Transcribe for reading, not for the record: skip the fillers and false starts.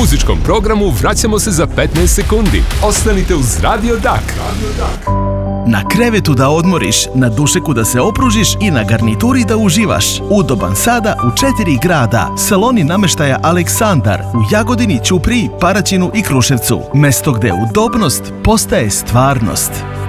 muzičkom programu vraćamo se za 15 sekundi. Ostanite uz Radio Dak. Na krevetu da odmoriš, na dušeku da se opružiš i na garnituri da uživaš. Udoban sada u 4 grada. Saloni nameštaja Aleksandar u Jagodini, Ćupriji, Paraćinu i Kruševcu. Mesto gde udobnost postaje stvarnost.